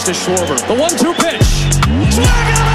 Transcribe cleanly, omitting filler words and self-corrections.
to Schwarber. The 1-2 pitch. Swing and a